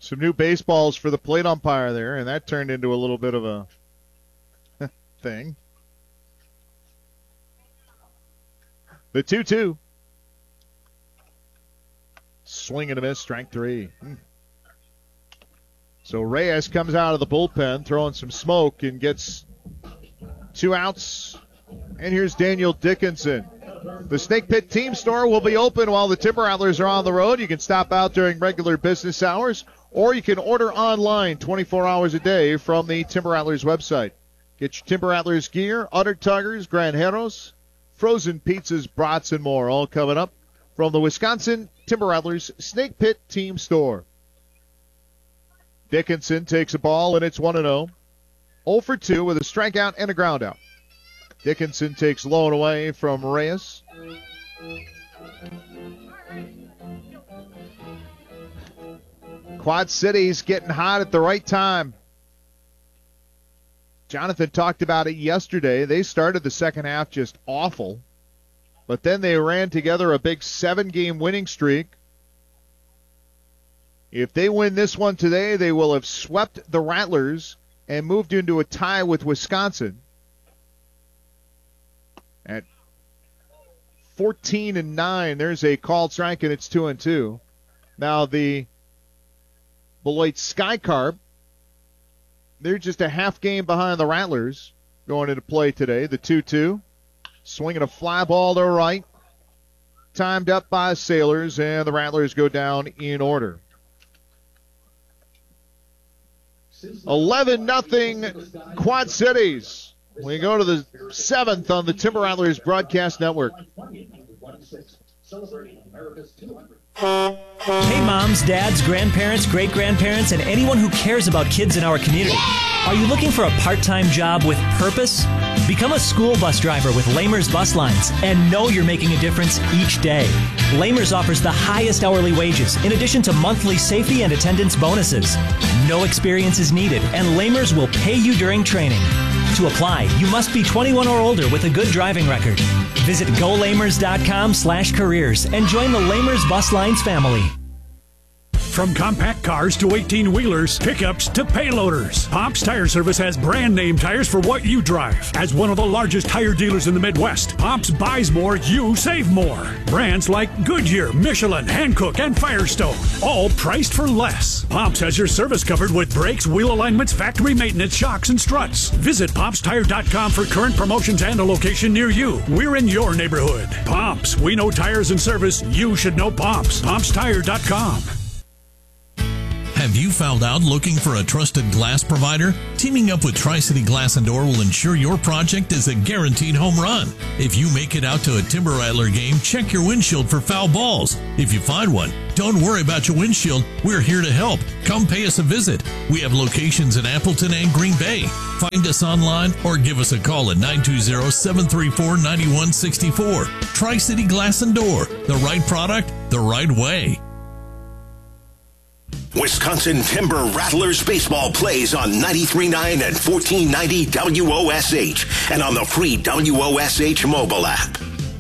Some new baseballs for the plate umpire there, and that turned into a little bit of a thing. The 2-2. Swing and a miss, strike 3. So Reyes comes out of the bullpen throwing some smoke and gets 2 outs. And here's Daniel Dickinson. The Snake Pit Team Store will be open while the Timber Rattlers are on the road. You can stop out during regular business hours, or you can order online 24 hours a day from the Timber Rattlers website. Get your Timber Rattlers gear, Udder Tuggers, Granjeros, frozen pizzas, brats, and more, all coming up from the Wisconsin Timber Rattlers Snake Pit Team Store. Dickinson takes a ball, and it's 1-0. 0 for 2 with a strikeout and a groundout. Dickinson takes low and away from Reyes. Quad City's getting hot at the right time. Jonathan talked about it yesterday. They started the second half just awful, but then they ran together a big 7-game winning streak. If they win this one today, they will have swept the Rattlers and moved into a tie with Wisconsin at 14-9. There's a called strike, and it's 2-2. Now the Beloit Sky Carp, they're just a half game behind the Rattlers going into play today. The 2-2, swinging a fly ball to right, timed up by Sailors, and the Rattlers go down in order. 11-0 Quad Cities. We go to the 7th on the Timber Rattlers broadcast network. Hey moms, dads, grandparents, great-grandparents, and anyone who cares about kids in our community. Are you looking for a part-time job with purpose? Become a school bus driver with Lamers Bus Lines and know you're making a difference each day. Lamers offers the highest hourly wages in addition to monthly safety and attendance bonuses. No experience is needed, and Lamers will pay you during training. To apply, you must be 21 or older with a good driving record. Visit golamers.com/careers and join the Lamers Bus Lines family. From compact cars to 18-wheelers, pickups to payloaders, Pops Tire Service has brand name tires for what you drive. As one of the largest tire dealers in the Midwest, Pops buys more, you save more. Brands like Goodyear, Michelin, Hankook, and Firestone, all priced for less. Pops has your service covered with brakes, wheel alignments, factory maintenance, shocks, and struts. Visit PopsTire.com for current promotions and a location near you. We're in your neighborhood. Pops, we know tires and service. You should know Pops. PopsTire.com. Have you found out looking for a trusted glass provider? Teaming up with Tri-City Glass and Door will ensure your project is a guaranteed home run. If you make it out to a Timber Rattler game, check your windshield for foul balls. If you find one, don't worry about your windshield. We're here to help. Come pay us a visit. We have locations in Appleton and Green Bay. Find us online or give us a call at 920-734-9164. Tri-City Glass and Door. The right product, the right way. Wisconsin Timber Rattlers baseball plays on 93.9 and 1490 WOSH and on the free WOSH mobile app.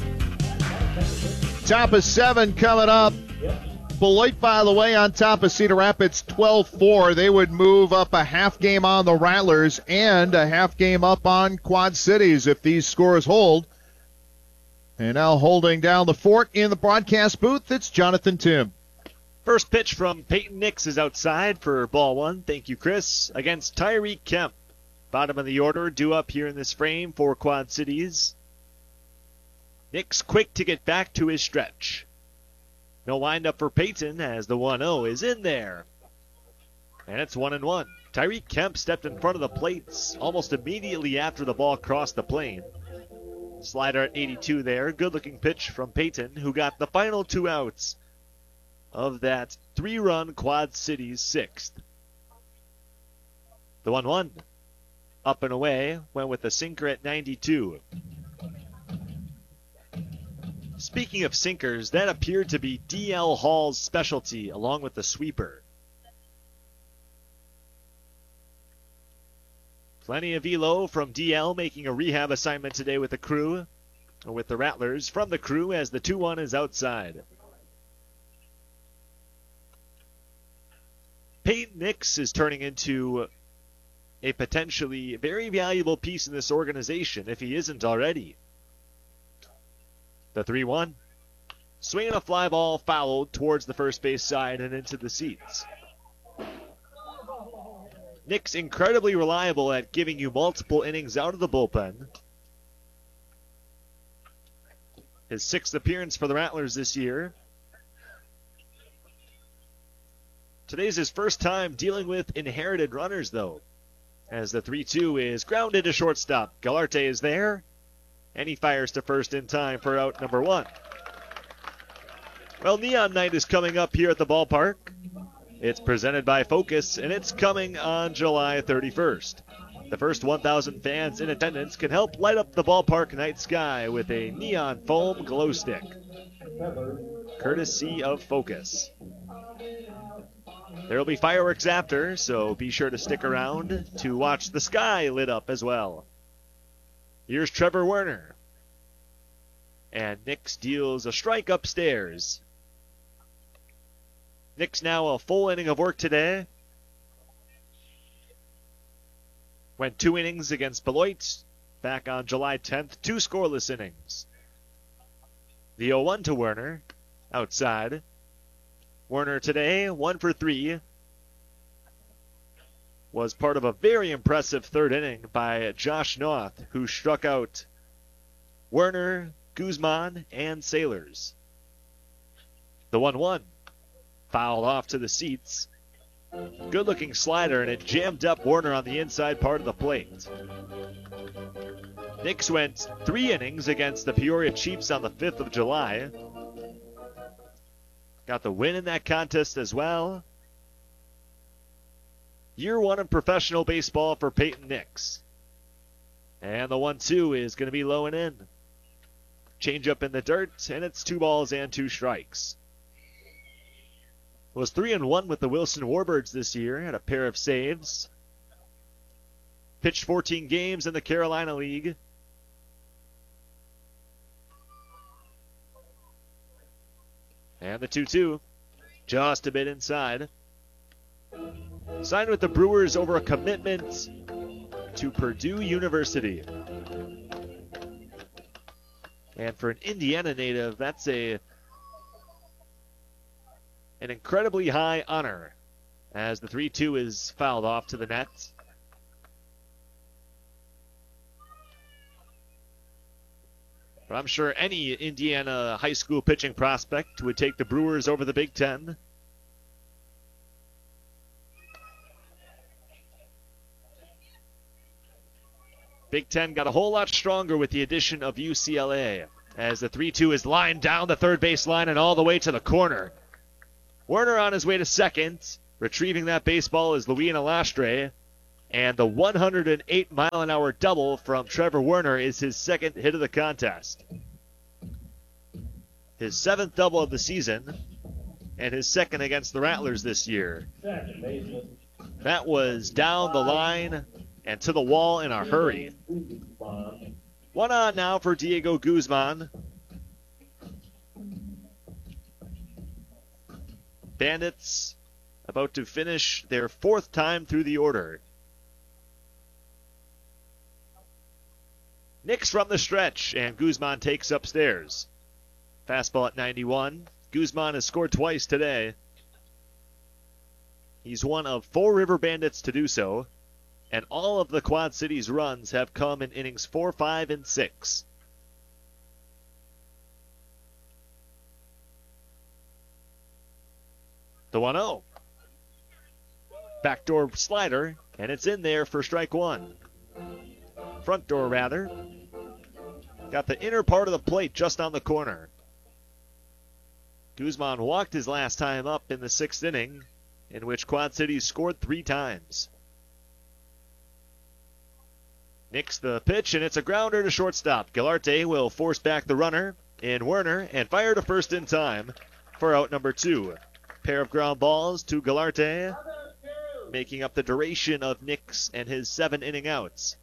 Top of 7 coming up. Beloit, by the way, on top of Cedar Rapids 12-4. They would move up a half game on the Rattlers and a half game up on Quad Cities if these scores hold. And now holding down the fort in the broadcast booth, it's Jonathan Tim. First pitch from Peyton Nix is outside for ball 1. Thank you, Chris. Against Tyreek Kemp. Bottom of the order, due up here in this frame for Quad Cities. Nix quick to get back to his stretch. No windup for Peyton as the 1-0 is in there. And it's 1-1. Tyreek Kemp stepped in front of the plates almost immediately after the ball crossed the plane. Slider at 82 there. Good-looking pitch from Peyton, who got the final 2 outs of that 3-run Quad Cities 6th. The 1-1. Up and away. Went with the sinker at 92. Speaking of sinkers, that appeared to be D.L. Hall's specialty along with the sweeper. Plenty of velo from D.L. making a rehab assignment today with the crew, or with the Rattlers from the crew as the 2-1 is outside. Peyton Nix is turning into a potentially very valuable piece in this organization if he isn't already. The 3-1. Swinging a fly ball fouled towards the first base side and into the seats. Nix incredibly reliable at giving you multiple innings out of the bullpen. His 6th appearance for the Rattlers this year. Today's his first time dealing with inherited runners, though, as the 3-2 is grounded to shortstop. Galarte is there, and he fires to first in time for out number 1. Well, Neon Night is coming up here at the ballpark. It's presented by Focus, and it's coming on July 31st. The first 1,000 fans in attendance can help light up the ballpark night sky with a neon foam glow stick, courtesy of Focus. There will be fireworks after, so be sure to stick around to watch the sky lit up as well. Here's Trevor Werner. And Nix deals a strike upstairs. Nix now a full inning of work today. Went 2 innings against Beloit back on July 10th. 2 scoreless innings. The 0-1 to Werner outside. Werner today, 1 for 3. Was part of a very impressive 3rd inning by Josh Noth, who struck out Werner, Guzman, and Sailors. The 1-1 fouled off to the seats. Good-looking slider, and it jammed up Werner on the inside part of the plate. Nix went 3 innings against the Peoria Chiefs on the 5th of July. Got the win in that contest as well. Year 1 in professional baseball for Peyton Nix. And the 1-2 is going to be low and in. Change up in the dirt, and it's 2 balls and 2 strikes. Was 3-1 with the Wilson Warbirds this year, had a pair of saves. Pitched 14 games in the Carolina League. And the 2-2, just a bit inside. Signed with the Brewers over a commitment to Purdue University. And for an Indiana native, that's an incredibly high honor, as the 3-2 is fouled off to the net. But I'm sure any Indiana high school pitching prospect would take the Brewers over the Big Ten. Big Ten got a whole lot stronger with the addition of UCLA, as the 3-2 is lined down the third base line and all the way to the corner. Werner on his way to second. Retrieving that baseball is Louis Alastre. And the 108-mile-an-hour double from Trevor Werner is his 2nd hit of the contest. His 7th double of the season, and his 2nd against the Rattlers this year. That was down the line and to the wall in a hurry. 1 on now for Diego Guzman. Bandits about to finish their 4th time through the order. Nix from the stretch, and Guzman takes upstairs. Fastball at 91. Guzman has scored twice today. He's one of 4 River Bandits to do so, and all of the Quad Cities runs have come in innings 4, 5, and 6. The 1-0. Backdoor slider, and it's in there for strike 1. Front door, rather. Got the inner part of the plate just on the corner. Guzman walked his last time up in the 6th inning, in which Quad Cities scored 3 times. Nix the pitch, and it's a grounder to shortstop. Galarte will force back the runner in Werner and fire to first in time for out number 2. Pair of ground balls to Galarte, making up the duration of Nix and his 7 inning outs.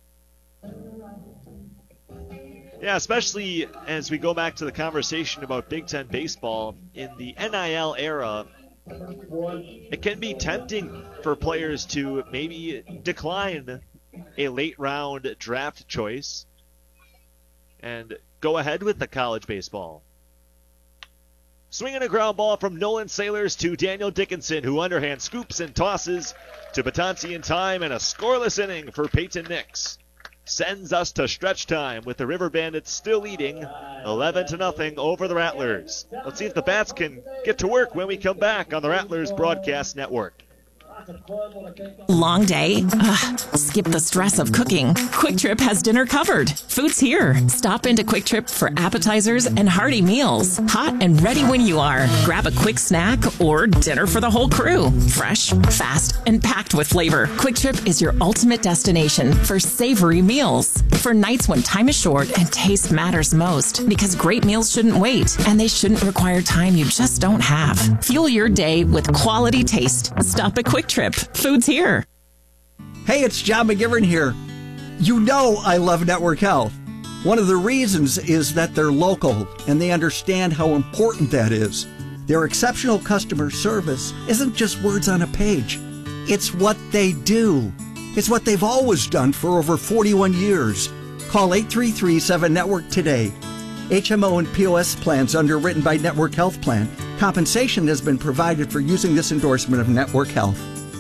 Yeah, especially as we go back to the conversation about Big Ten baseball, in the NIL era, it can be tempting for players to maybe decline a late round draft choice and go ahead with the college baseball. Swinging a ground ball from Nolan Sailors to Daniel Dickinson, who underhand scoops and tosses to Batanti in time, and a scoreless inning for Peyton Nix sends us to stretch time with the River Bandits still leading 11-0 over the Rattlers. Let's see if the Bats can get to work when we come back on the Rattlers Broadcast Network. Long day? Ugh, skip the stress of cooking. Quick Trip has dinner covered. Food's here. Stop into Quick Trip for appetizers and hearty meals. Hot and ready when you are. Grab a quick snack or dinner for the whole crew. Fresh, fast, and packed with flavor. Quick Trip is your ultimate destination for savory meals. For nights when time is short and taste matters most. Because great meals shouldn't wait, and they shouldn't require time you just don't have. Fuel your day with quality taste. Stop at Quick Trip. Food's here. Hey, it's John McGivern here. You know I love Network Health. One of the reasons is that they're local and they understand how important that is. Their exceptional customer service isn't just words on a page. It's what they do. It's what they've always done for over 41 years. Call 833-7-NETWORK today. HMO and POS plans underwritten by Network Health Plan. Compensation has been provided for using this endorsement of Network Health.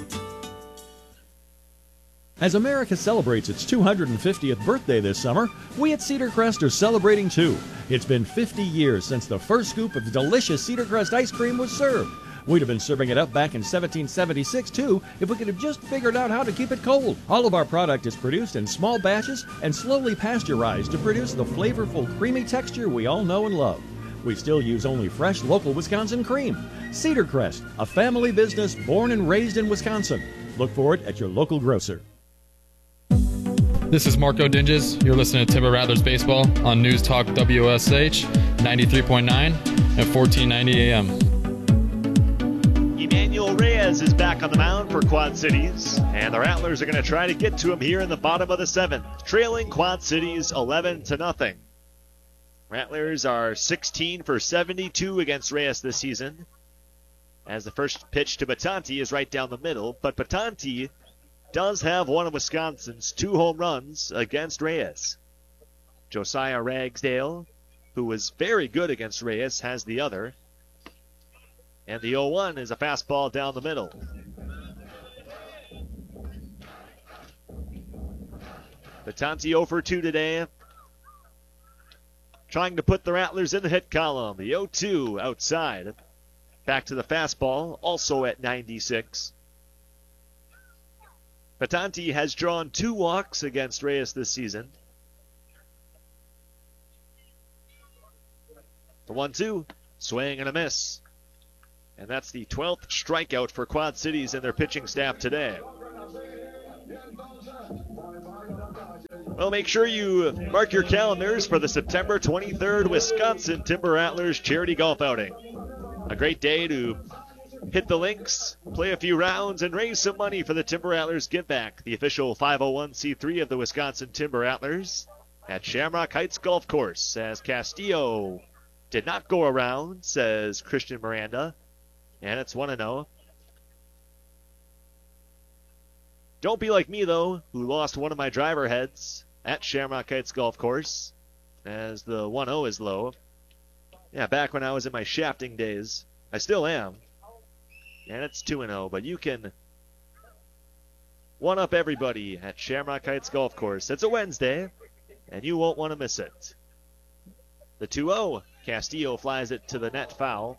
As America celebrates its 250th birthday this summer, we at Cedar Crest are celebrating too. It's been 50 years since the first scoop of delicious Cedar Crest ice cream was served. We'd have been serving it up back in 1776 too if we could have just figured out how to keep it cold. All of our product is produced in small batches and slowly pasteurized to produce the flavorful, creamy texture we all know and love. We still use only fresh, local Wisconsin cream. Cedar Crest, a family business born and raised in Wisconsin. Look for it at your local grocer. This is Marco Dinges. You're listening to Timber Rattlers Baseball on News Talk WSH 93.9 and 1490 AM. Emmanuel Reyes is back on the mound for Quad Cities, and the Rattlers are going to try to get to him here in the bottom of the seventh, trailing Quad Cities 11-0. Rattlers are 16 for 72 against Reyes this season, as the first pitch to Batanti is right down the middle, but Batanti does have one of Wisconsin's 2 home runs against Reyes. Josiah Ragsdale, who was very good against Reyes, has the other. And the 0-1 is a fastball down the middle. Batanti 0 for 2 today. Trying to put the Rattlers in the hit column. The 0-2 outside. Back to the fastball, also at 96. Batanti has drawn 2 walks against Reyes this season. The 1-2, swing and a miss. And that's the 12th strikeout for Quad Cities and their pitching staff today. Well, make sure you mark your calendars for the September 23rd Wisconsin Timber Rattlers charity golf outing. A great day to hit the links, play a few rounds, and raise some money for the Timber Rattlers Give Back, the official 501c3 of the Wisconsin Timber Rattlers, at Shamrock Heights Golf Course, as Castillo did not go around, says Christian Miranda, and it's 1-0. Don't be like me, though, who lost one of my driver heads at Shamrock Heights Golf Course, as the 1-0 is low. Yeah, back when I was in my shafting days. I still am. And it's 2-0, but you can one-up everybody at Shamrock Heights Golf Course. It's a Wednesday, and you won't want to miss it. The 2-0, Castillo flies it to the net foul.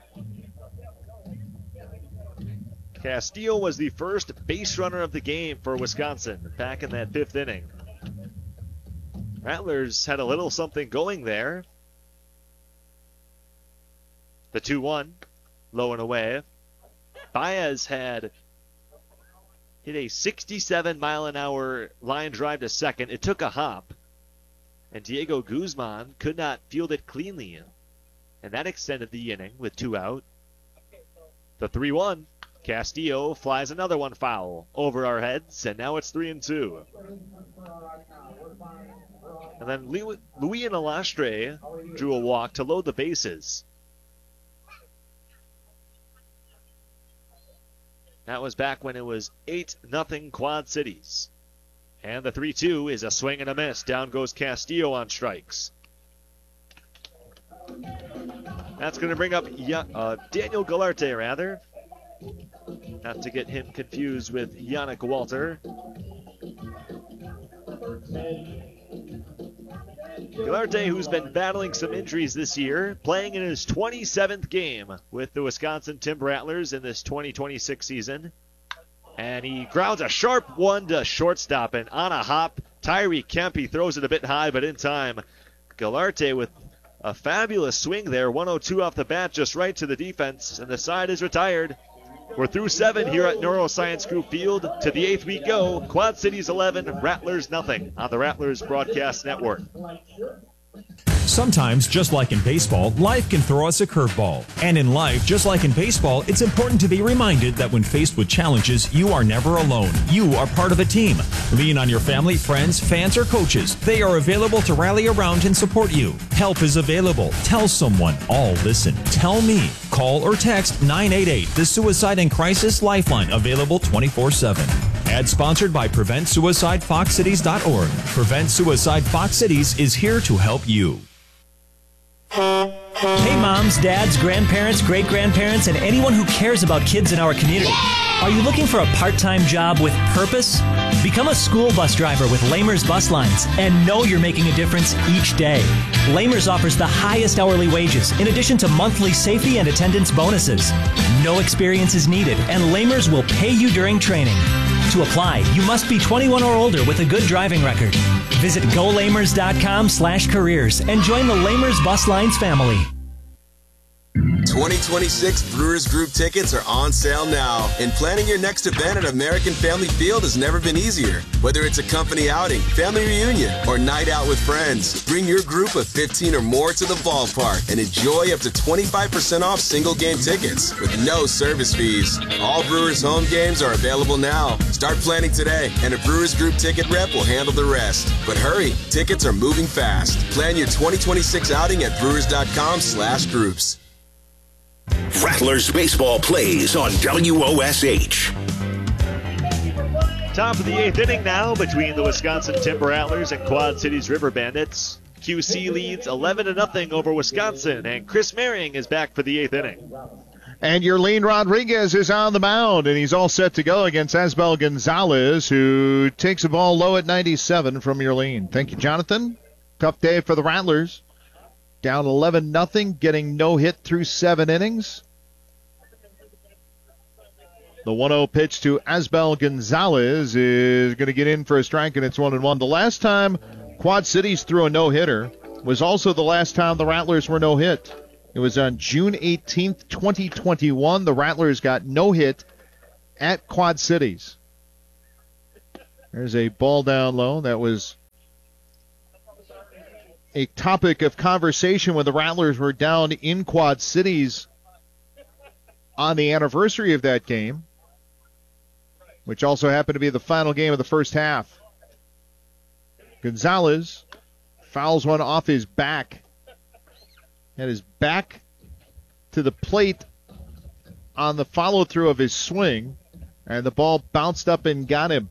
Castillo was the first base runner of the game for Wisconsin back in that 5th inning. Rattlers had a little something going there. The 2-1, low and away. Baez had hit a 67-mile-an-hour line drive to second. It took a hop, and Diego Guzman could not field it cleanly, and that extended the inning with 2 out. The 3-1, Castillo flies another one foul over our heads, and now it's 3-2. And then Louis Alastre drew a walk to load the bases. That was back when it was 8-0 Quad Cities. And the 3-2 is a swing and a miss. Down goes Castillo on strikes. That's going to bring up Daniel Galarte, rather. Not to get him confused with Yannick Walter. Galarte, who's been battling some injuries this year, playing in his 27th game with the Wisconsin Timber Rattlers in this 2026 season. And he grounds a sharp one to shortstop, and on a hop, Tyree Kemp, he throws it a bit high, but in time. Galarte with a fabulous swing there, 102 off the bat, just right to the defense, and the side is retired. We're through 7 here at Neuroscience Group Field. To the 8th we go. Quad Cities 11, Rattlers nothing on the Rattlers Broadcast Network. Sometimes, just like in baseball, life can throw us a curveball. And in life, just like in baseball, it's important to be reminded that when faced with challenges, you are never alone. You are part of a team. Lean on your family, friends, fans, or coaches. They are available to rally around and support you. Help is available. Tell someone. All listen. Tell me. Call or text 988, the Suicide and Crisis Lifeline, available 24/7. Ad sponsored by PreventSuicideFoxCities.org. Prevent Suicide Fox Cities is here to help you. Hey moms, dads, grandparents, great-grandparents, and anyone who cares about kids in our community. Are you looking for a part-time job with purpose? Become a school bus driver with Lamers Bus Lines and know you're making a difference each day. Lamers offers the highest hourly wages in addition to monthly safety and attendance bonuses. No experience is needed, and Lamers will pay you during training. To apply, you must be 21 or older with a good driving record. Visit golamers.com/careers and join the Lamers Bus Lines family. 2026 Brewers Group tickets are on sale now, and planning your next event at American Family Field has never been easier. Whether it's a company outing, family reunion, or night out with friends, bring your group of 15 or more to the ballpark and enjoy up to 25% off single game tickets with no service fees. All Brewers home games are available now. Start planning today, and a Brewers Group ticket rep will handle the rest. But hurry, tickets are moving fast. Plan your 2026 outing at brewers.com/groups. Rattlers baseball plays on WOSH. Top of the 8th inning now between the Wisconsin Timber Rattlers and Quad Cities River Bandits. QC leads 11-0 over Wisconsin, and Chris Merring is back for the 8th inning. And Yerlin Rodriguez is on the mound, and he's all set to go against Asbel Gonzalez, who takes a ball low at 97 from Yerlin. Thank you, Jonathan. Tough day for the Rattlers. Down 11-0, getting no hit through 7 innings. The 1-0 pitch to Asbel Gonzalez is going to get in for a strike, and it's 1-1. The last time Quad Cities threw a no-hitter was also the last time the Rattlers were no-hit. It was on June 18th, 2021. The Rattlers got no hit at Quad Cities. There's a ball down low. That was a topic of conversation when the Rattlers were down in Quad Cities on the anniversary of that game, which also happened to be the final game of the first half. Gonzalez fouls one off his back. Had his back to the plate on the follow-through of his swing, and the ball bounced up and got him.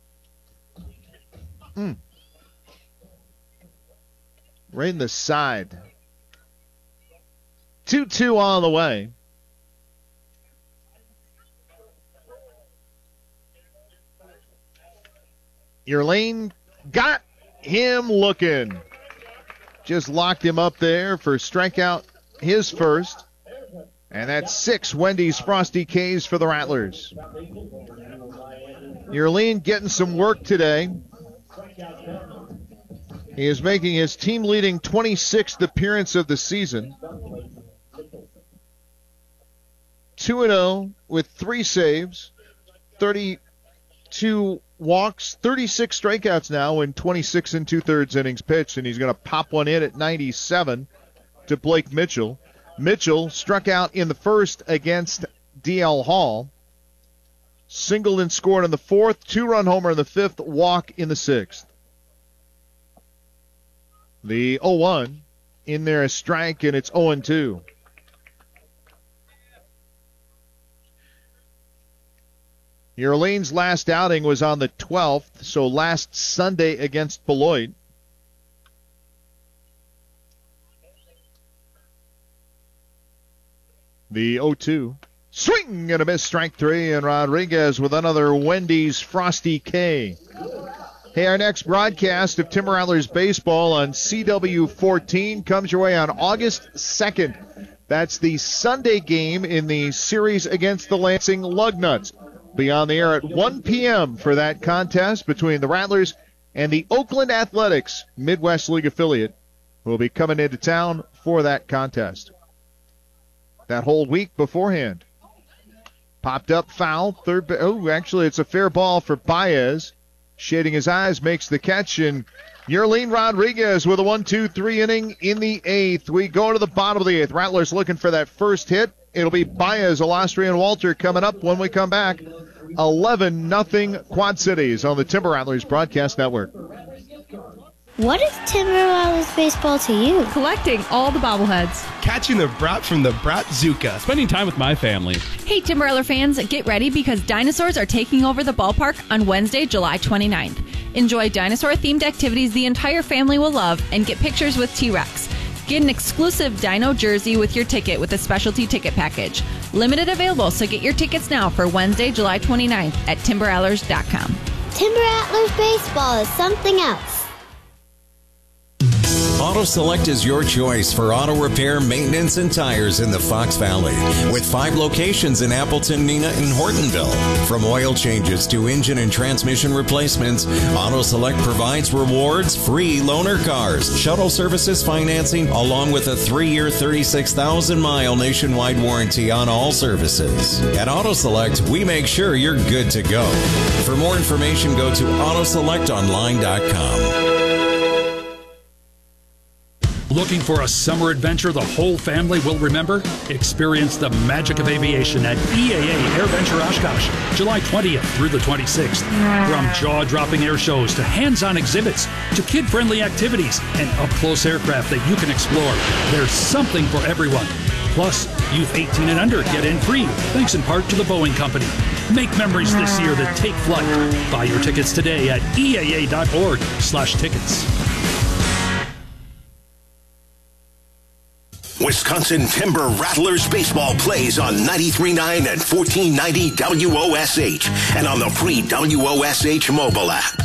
Right in the side. 2-2 on the way. Yerlin got him looking. Just locked him up there for strikeout, his first. And that's 6 Wendy's Frosty K's for the Rattlers. Yerlin getting some work today. He is making his team-leading 26th appearance of the season. 2-0 with 3 saves, 32 walks, 36 strikeouts now in 26 2/3 innings pitched, and he's going to pop one in at 97 to Blake Mitchell. Mitchell struck out in the first against D.L. Hall. Singled and scored in the 4th, 2-run homer in the 5th, walk in the 6th. The 0-1 in there, a strike, and it's 0-2. Orleans' last outing was on the 12th, so last Sunday against Beloit. The 0-2. Swing and a miss, strike three, and Rodriguez with another Wendy's Frosty K. Hey, our next broadcast of Timber Rattlers baseball on CW14 comes your way on August 2nd. That's the Sunday game in the series against the Lansing Lugnuts. Be on the air at 1 p.m. for that contest between the Rattlers and the Oakland Athletics Midwest League affiliate, who will be coming into town for that contest. That whole week beforehand. Popped up foul. Actually, it's a fair ball for Baez. Shading his eyes, makes the catch, and Yerlin Rodriguez with a 1-2-3 inning in the 8th. We go to the bottom of the 8th. Rattlers looking for that first hit. It'll be Baez, Alastri, and Walter coming up when we come back. 11-0 Quad Cities on the Timber Rattlers Broadcast Network. What is Timber Rattlers baseball to you? Collecting all the bobbleheads. Catching the brat from the Bratzuka. Spending time with my family. Hey, Timber Rattler fans, get ready because dinosaurs are taking over the ballpark on Wednesday, July 29th. Enjoy dinosaur-themed activities the entire family will love and get pictures with T-Rex. Get an exclusive dino jersey with your ticket with a specialty ticket package. Limited available, so get your tickets now for Wednesday, July 29th at timberrattlers.com. Timber Rattlers baseball is something else. Auto Select is your choice for auto repair, maintenance, and tires in the Fox Valley. With 5 locations in Appleton, Neenah, and Hortonville. From oil changes to engine and transmission replacements, Auto Select provides rewards, free loaner cars, shuttle services financing, along with a 3-year, 36,000-mile nationwide warranty on all services. At Auto Select, we make sure you're good to go. For more information, go to autoselectonline.com. Looking for a summer adventure the whole family will remember? Experience the magic of aviation at EAA AirVenture Oshkosh, July 20th through the 26th. From jaw-dropping air shows to hands-on exhibits to kid-friendly activities and up-close aircraft that you can explore, there's something for everyone. Plus, youth 18 and under get in free, thanks in part to the Boeing Company. Make memories this year that take flight. Buy your tickets today at eaa.org/tickets. Wisconsin Timber Rattlers baseball plays on 93.9 and 1490 WOSH and on the free WOSH mobile app.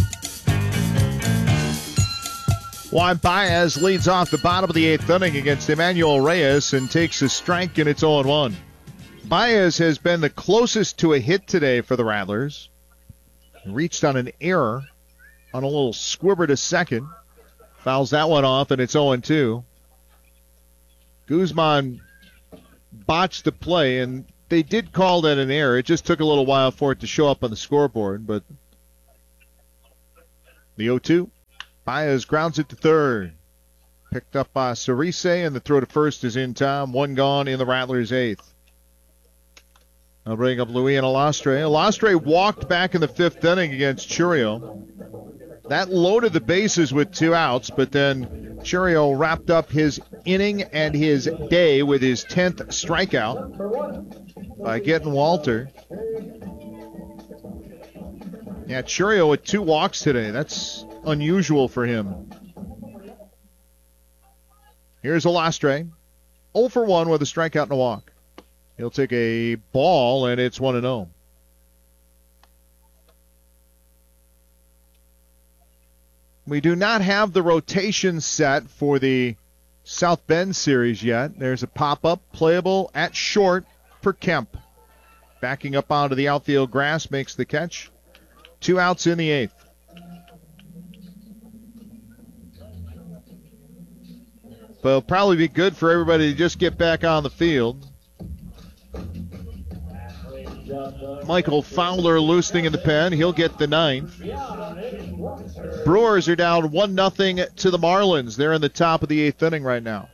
Juan Baez leads off the bottom of the 8th inning against Emmanuel Reyes and takes a strike, and it's 0-1. Baez has been the closest to a hit today for the Rattlers. Reached on an error on a little squibber to second. Fouls that one off, and it's 0-2. Guzman botched the play, and they did call that an error. It just took a little while for it to show up on the scoreboard, but the 0-2. Baez grounds it to third. Picked up by Cerise, and the throw to first is in time. 1 gone in the Rattlers' 8th. I'll bring up Luis and Alastre. Alastre walked back in the 5th inning against Churio. That loaded the bases with 2 outs, but then Churio wrapped up his inning and his day with his 10th strikeout by getting Walter. Yeah, Churio with 2 walks today. That's unusual for him. Here's Alastre. 0 for 1 with a strikeout and a walk. He'll take a ball, and it's 1-0. We do not have the rotation set for the South Bend series yet. There's a pop-up playable at short for Kemp. Backing up onto the outfield grass, makes the catch. 2 outs in the 8th. But it'll probably be good for everybody to just get back on the field. Michael Fowler loosening in the pen. He'll get the 9th. Brewers are down 1-0 to the Marlins. They're in the top of the 8th inning right now.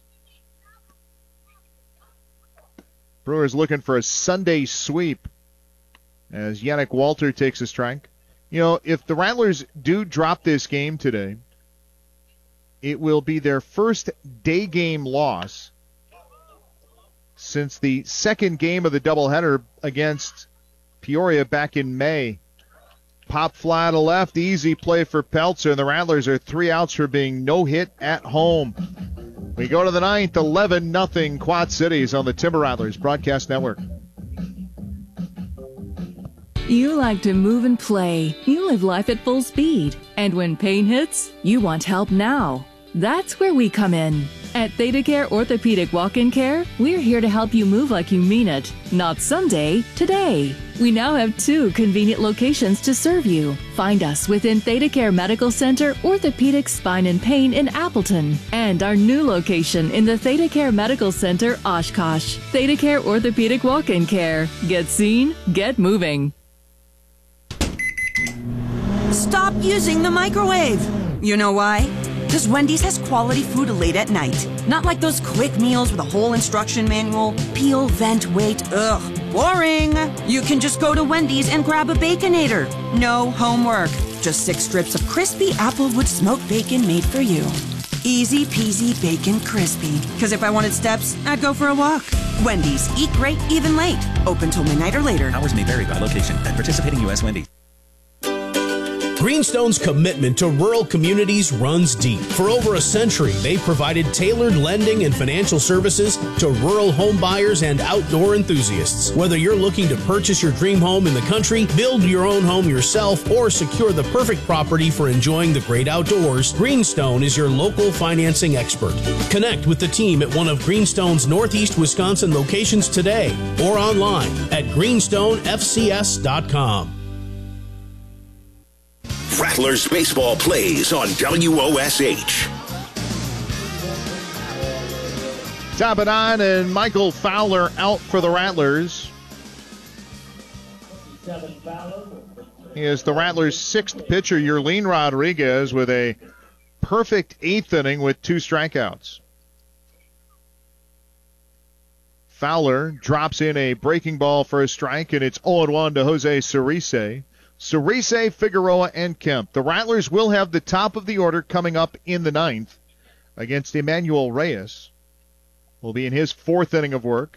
Brewers looking for a Sunday sweep as Yannick Walter takes a strike. You know, if the Rattlers do drop this game today, it will be their first day game loss since the second game of the doubleheader against Peoria back in May. Pop fly to left, easy play for Peltzer, and the Rattlers are 3 outs for being no hit at home. We go to the 9th, 11-0 Quad Cities on the Timber Rattlers Broadcast Network. You like to move and play. You live life at full speed. And when pain hits, you want help now. That's where we come in. At ThedaCare Orthopedic Walk-In Care, we're here to help you move like you mean it. Not someday, today. We now have 2 convenient locations to serve you. Find us within ThedaCare Medical Center, Orthopedic Spine and Pain in Appleton, and our new location in the ThedaCare Medical Center, Oshkosh. ThedaCare Orthopedic Walk-In Care. Get seen, get moving. Stop using the microwave. You know why? Because Wendy's has quality food late at night. Not like those quick meals with a whole instruction manual. Peel, vent, wait. Ugh, boring. You can just go to Wendy's and grab a Baconator. No homework. Just 6 strips of crispy Applewood smoked bacon made for you. Easy peasy bacon crispy. Because if I wanted steps, I'd go for a walk. Wendy's. Eat great, even late. Open till midnight or later. Hours may vary by location. At participating U.S. Wendy's. Greenstone's commitment to rural communities runs deep. For over a century, they've provided tailored lending and financial services to rural home buyers and outdoor enthusiasts. Whether you're looking to purchase your dream home in the country, build your own home yourself, or secure the perfect property for enjoying the great outdoors, Greenstone is your local financing expert. Connect with the team at one of Greenstone's Northeast Wisconsin locations today or online at greenstonefcs.com. Rattlers baseball plays on WOSH. Top of 9 and Michael Fowler out for the Rattlers. He is the Rattlers' 6th pitcher, Yerlin Rodriguez, with a perfect 8th inning with 2 strikeouts. Fowler drops in a breaking ball for a strike, and it's 0-1 to Jose Cerise. Cerise, Figueroa, and Kemp. The Rattlers will have the top of the order coming up in the 9th against Emmanuel Reyes. Will be in his 4th inning of work.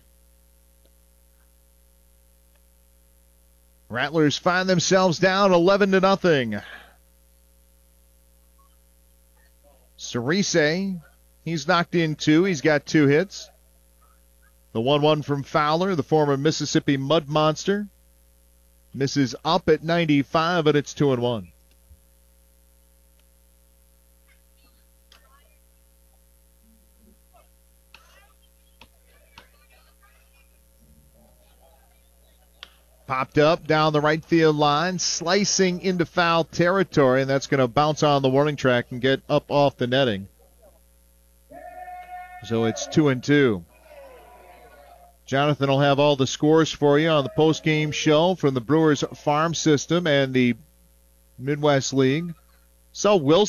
Rattlers find themselves down 11-0. Cerise, he's knocked in 2. He's got 2 hits. The 1-1 from Fowler, the former Mississippi Mud Monster. Misses up at 95, but it's 2-1. Popped up down the right field line, slicing into foul territory, and that's going to bounce on the warning track and get up off the netting. So it's 2-2. Jonathan will have all the scores for you on the post-game show from the Brewers farm system and the Midwest League. So Wilson